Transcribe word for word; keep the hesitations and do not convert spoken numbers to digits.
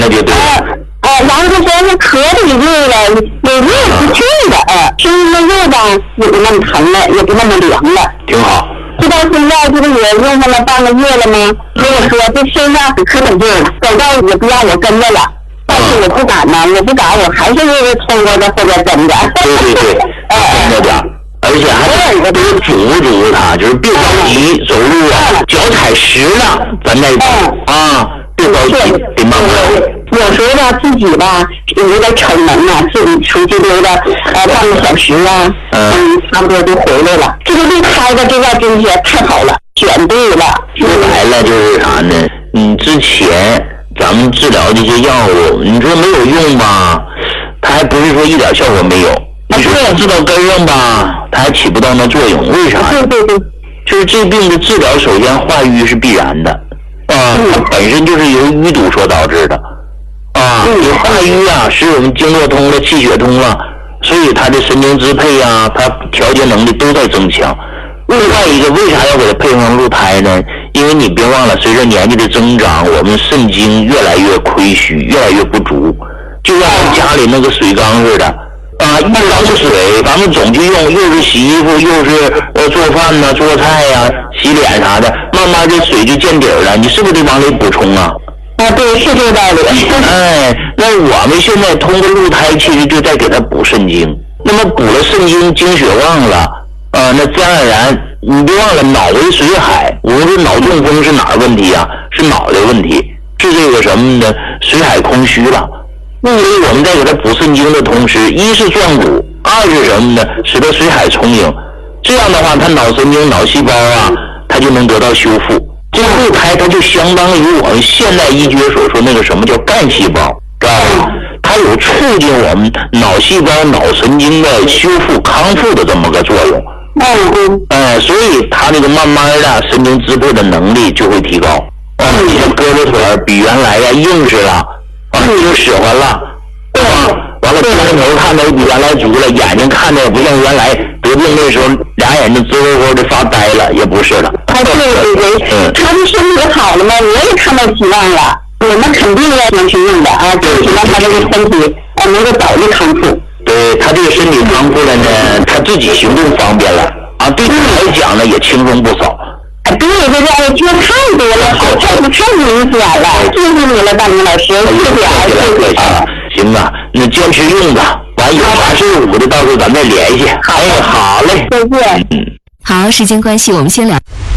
那就对了。 呃，然后他说是咳的有热了，有热不去的，呃，身上的热吧也不那么疼了，也不那么凉了， 挺好。 直到现在这个也用上了半个月了吗？跟我说这身上可可劲了，走道也不让我跟着了，但是我不敢呢，我不敢，我还是就是通过在后边跟着。 对对对，跟着点，而且还得多嘱嘱他，就是别着急走路啊，脚踩实了，咱再走啊，别着急，得慢慢。 有时候吧，自己吧有点逞能啊，自己出去溜达呃半个小时啊，嗯，差不多就回来了。这个路开的这个真是太好了，选对了。 说白了就是啥呢？你之前咱们治疗这些药物，你说没有用吧？它还不是说一点效果没有。你说治到根上吧，它还起不到那作用，为啥？ 对对对， 就是这病的治疗，首先化瘀是必然的，啊，它本身就是由淤堵所导致的。啊，你化瘀啊，使我们经络通了，气血通了，所以它的神经支配啊，它调节能力都在增强。另外一个，为啥要给它配上鹿胎呢？因为你别忘了，随着年纪的增长，我们肾精越来越亏虚，越来越不足，就像家里那个水缸似的。啊，一缸水，咱们总去用，又是洗衣服，又是呃做饭呐、做菜呀、洗脸啥的，慢慢这水就见底儿了，你是不是得往里补充啊？ 啊，对，是这个道理。 哎，那我们现在通过鹿胎，其实就在给它补肾精。那么补了肾精，精血旺了，啊，那自然而然，你别忘了，脑为水海，我们说脑中风是哪儿问题啊？是脑的问题，是这个什么呢？水海空虚了。所以我们在给它补肾精的同时，一是壮骨，二是什么呢？使得水海充盈。这样的话，它脑神经、脑细胞啊，它就能得到修复。这个鹿胎它就相当于我们现代医学所说那个什么叫干细胞，知道吧？它有促进我们脑细胞、脑神经的修复康复的这么个作用。 嗯嗯。 哎，所以它这个慢慢的神经支配的能力就会提高。啊，你像胳膊腿比原来呀硬实了，啊，就使唤了，对吧？完了，镜头看的比原来足了，眼睛看的也不像原来得病那时候俩眼睛直勾勾的发呆了，也不是了。 哎，对对对，嗯，他的身体好了吗？我也看到希望了，我们肯定要坚持用的啊，就是让他这个身体啊能够早日康复。 对他这个身体康复了呢，他自己行动方便了啊，对他来讲呢也轻松不少。 对对对，我听太多了，好太太明显了，谢谢你了，大明老师，谢谢啊，谢谢啊。 行啊，那坚持用吧，完有啥事我的到时候咱再联系。哎，好嘞， 再见。 好，时间关系，我们先聊。